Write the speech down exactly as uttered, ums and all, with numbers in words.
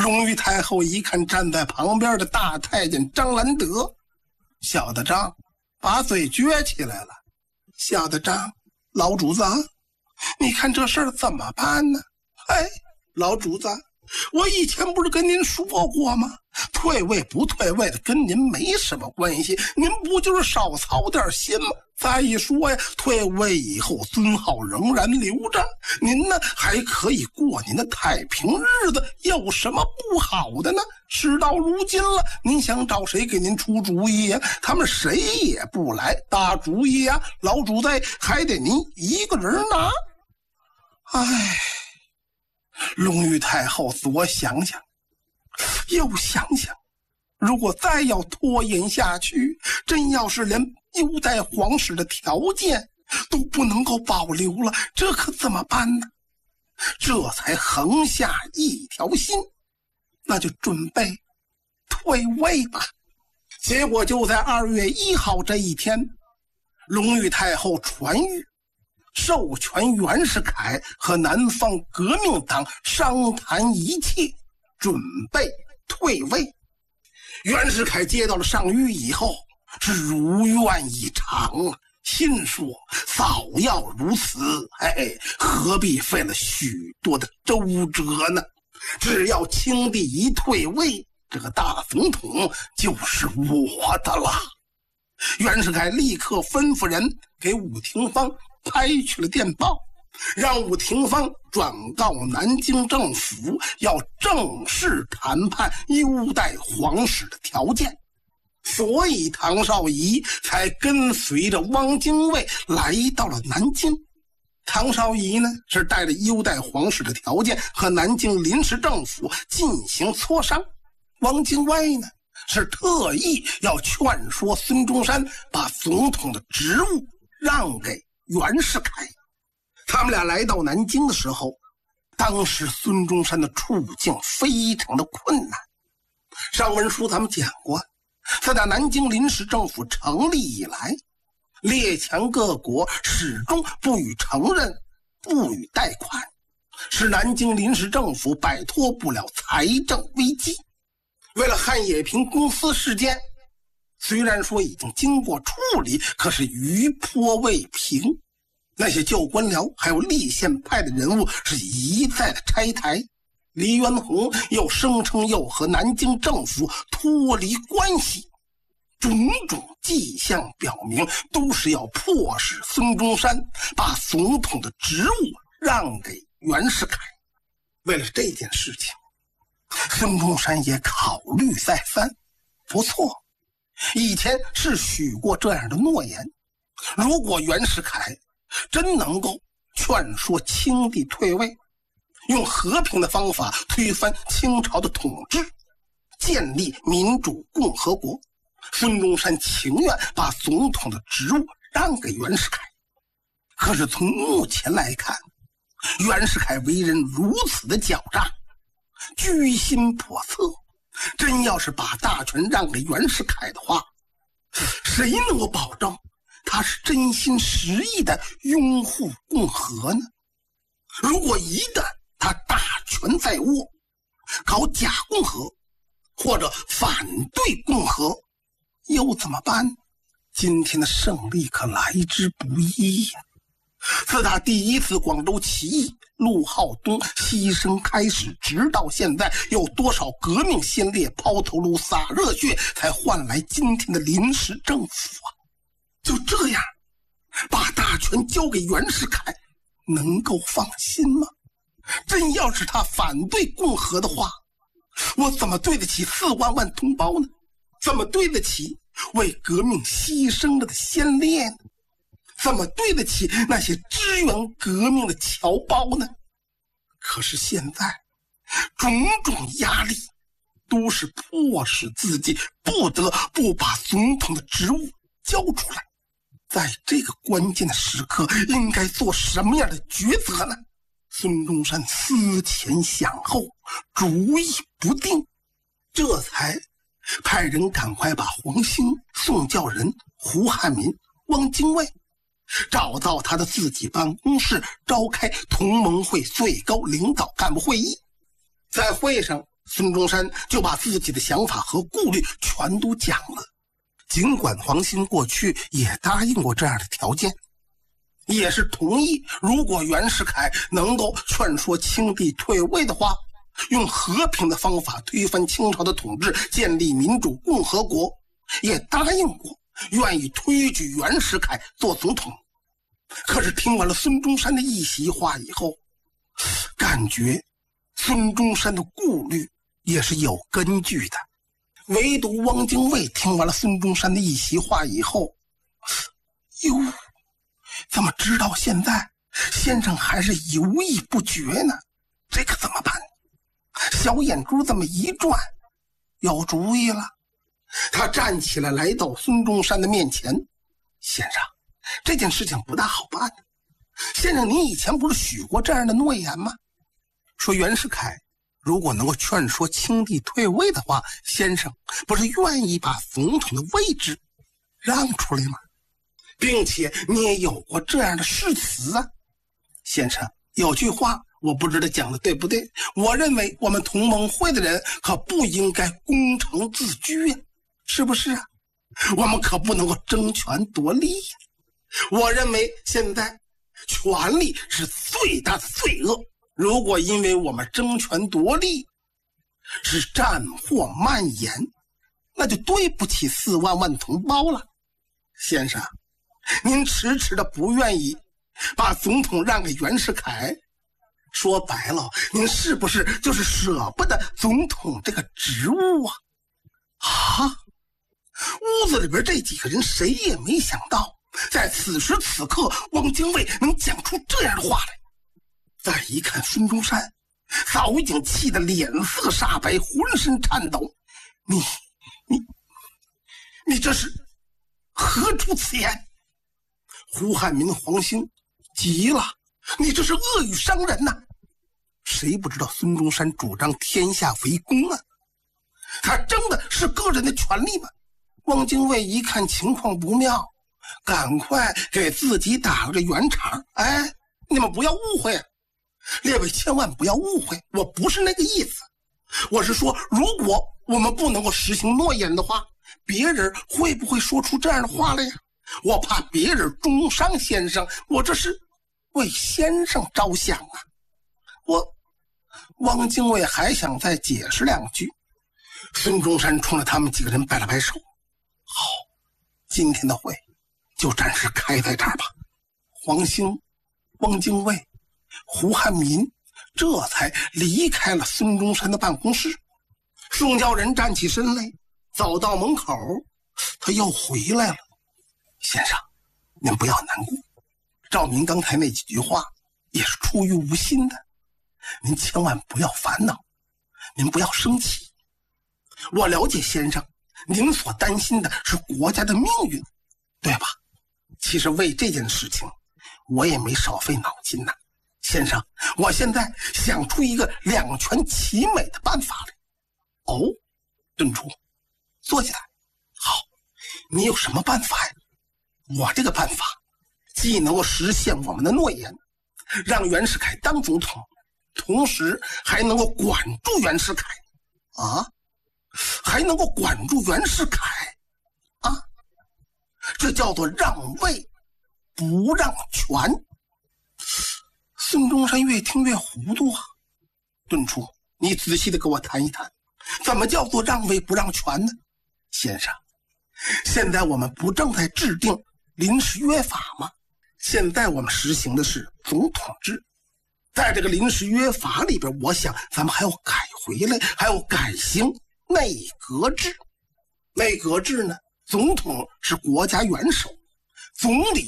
隆裕太后一看站在旁边的大太监张兰德，小的张把嘴撅起来了。小的张，老主子，你看这事儿怎么办呢？哎，老主子，我以前不是跟您说过吗？退位不退位的跟您没什么关系，您不就是少操点心吗？再一说呀，退位以后尊号仍然留着，您呢还可以过您的太平日子，有什么不好的呢？事到如今了，您想找谁给您出主意呀？他们谁也不来，大主意呀，老主子还得您一个人拿。哎，隆裕太后左想想又想想，如果再要拖延下去，真要是连优待皇室的条件都不能够保留了，这可怎么办呢？这才横下一条心，那就准备退位吧。结果就在二月一号这一天，隆裕太后传谕，授权袁世凯和南方革命党商谈一切，准备退位。袁世凯接到了上谕以后是如愿以偿啊，心说早要如此，哎，何必费了许多的周折呢？只要清帝一退位，这个大总统就是我的了。袁世凯立刻吩咐人给武廷芳拍去了电报，让武廷芳转告南京政府，要正式谈判优待皇室的条件。所以唐绍仪才跟随着汪精卫来到了南京。唐绍仪呢，是带着优待皇室的条件和南京临时政府进行磋商。汪精卫呢，是特意要劝说孙中山把总统的职务让给袁世凯。他们俩来到南京的时候，当时孙中山的处境非常的困难。上文书咱们讲过，自打南京临时政府成立以来，列强各国始终不予承认，不予贷款，使南京临时政府摆脱不了财政危机。为了汉冶萍公司事件，虽然说已经经过处理，可是余波未平。那些旧官僚还有立宪派的人物是一再的拆台，黎元洪又声称要和南京政府脱离关系，种种迹象表明都是要迫使孙中山把总统的职务让给袁世凯。为了这件事情，孙中山也考虑再三。不错，以前是许过这样的诺言，如果袁世凯真能够劝说清帝退位，用和平的方法推翻清朝的统治，建立民主共和国，孙中山情愿把总统的职务让给袁世凯。可是从目前来看，袁世凯为人如此的狡诈，居心叵测，真要是把大权让给袁世凯的话，谁能够保证他是真心实意的拥护共和呢？如果一旦他大权在握，搞假共和或者反对共和，又怎么办？今天的胜利可来之不易呀！自打第一次广州起义陆浩东牺牲开始，直到现在，有多少革命先烈抛头颅洒热血，才换来今天的临时政府啊！就这样把大权交给袁世凯，能够放心吗？真要是他反对共和的话，我怎么对得起四万万同胞呢？怎么对得起为革命牺牲了的先烈呢？怎么对得起那些支援革命的侨胞呢？可是现在种种压力都是迫使自己不得不把总统的职务交出来。在这个关键的时刻，应该做什么样的抉择呢？孙中山思前想后，主意不定，这才派人赶快把黄兴、宋教仁、胡汉民、汪精卫找到他的自己办公室，召开同盟会最高领导干部会议。在会上， 孙中山就把自己的想法和顾虑全都讲了。尽管黄兴过去也答应过这样的条件，也是同意如果袁世凯能够劝说清帝退位的话，用和平的方法推翻清朝的统治，建立民主共和国，也答应过愿意推举袁世凯做总统。可是听完了孙中山的一席话以后，感觉孙中山的顾虑也是有根据的。唯独汪精卫听完了孙中山的一席话以后，哟，怎么直到现在先生还是犹豫不决呢？这可怎么办？小眼珠这么一转，有主意了。他站起来来到孙中山的面前，先生，这件事情不大好办。先生，您以前不是许过这样的诺言吗？说袁世凯如果能够劝说清帝退位的话，先生不是愿意把总统的位置让出来吗？并且你也有过这样的誓词啊。先生，有句话我不知道讲的对不对，我认为我们同盟会的人可不应该功成自居啊，是不是啊？我们可不能够争权夺利呀。我认为现在权力是最大的罪恶，如果因为我们争权夺利是战祸蔓延，那就对不起四万万同胞了。先生，您迟迟的不愿意把总统让给袁世凯，说白了，您是不是就是舍不得总统这个职务啊？啊！屋子里边这几个人谁也没想到，在此时此刻汪精卫能讲出这样的话来。再一看孙中山早已经气得脸色煞白，浑身颤抖。你你你这是何出此言？胡汉民、黄兴急了，你这是恶语伤人呐！谁不知道孙中山主张天下为公啊？他争的是个人的权利吗？汪精卫一看情况不妙，赶快给自己打了个圆场。哎，你们不要误会啊，列位千万不要误会，我不是那个意思。我是说，如果我们不能够实行诺言的话，别人会不会说出这样的话来呀？我怕别人中伤先生，我这是为先生着想啊。我汪精卫还想再解释两句，孙中山冲着他们几个人摆了摆手。好，今天的会就暂时开在这儿吧。黄兴、汪精卫、胡汉民这才离开了孙中山的办公室。宋教仁站起身来，走到门口，他又回来了。先生，您不要难过，照您刚才那几句话也是出于无心的，您千万不要烦恼，您不要生气。我了解先生，您所担心的是国家的命运，对吧？其实为这件事情我也没少费脑筋呐。先生，我现在想出一个两全其美的办法来。哦，顿出，坐下来。好，你有什么办法呀？我这个办法既能够实现我们的诺言，让袁世凯当总统，同时还能够管住袁世凯啊，还能够管住袁世凯啊，这叫做让位不让权。孙中山越听越糊涂啊。顿出，你仔细的给我谈一谈，怎么叫做让位不让权呢？先生，现在我们不正在制定临时约法吗？现在我们实行的是总统制，在这个临时约法里边，我想咱们还要改回来，还要改行内阁制。内阁制呢，总统是国家元首，总理